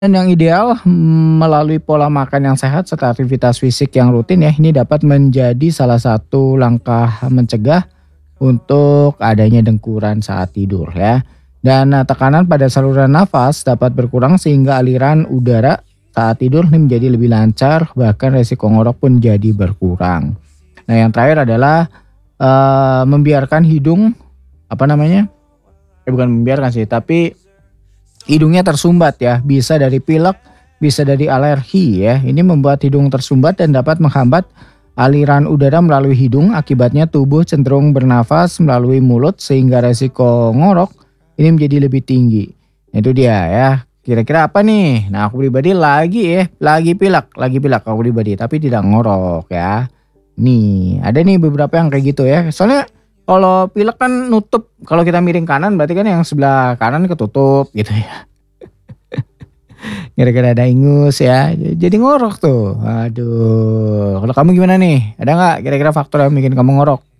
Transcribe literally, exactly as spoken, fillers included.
Dan yang ideal, mmm, melalui pola makan yang sehat serta aktivitas fisik yang rutin ya, ini dapat menjadi salah satu langkah mencegah untuk adanya dengkuran saat tidur ya. Dan, eee, tekanan pada saluran nafas dapat berkurang sehingga aliran udara saat tidur ini menjadi lebih lancar, bahkan resiko ngorok pun jadi berkurang. Nah yang terakhir adalah, eee, membiarkan hidung, apa namanya, eh bukan membiarkan sih, tapi hidungnya tersumbat ya, bisa dari pilek, bisa dari alergi ya. Ini membuat hidung tersumbat dan dapat menghambat aliran udara melalui hidung, akibatnya tubuh cenderung bernafas melalui mulut sehingga resiko ngorok ini menjadi lebih tinggi. Itu dia ya, kira-kira apa nih? Nah aku pribadi lagi ya, lagi pilek lagi pilek aku pribadi, tapi tidak ngorok ya. Nih, ada nih beberapa yang kayak gitu ya. Soalnya kalau pilek kan nutup, kalau kita miring kanan berarti kan yang sebelah kanan ketutup gitu ya. Gara-gara ada ingus ya, jadi ngorok tuh. Aduh, kalau kamu gimana nih? Ada nggak kira-kira faktor yang bikin kamu ngorok?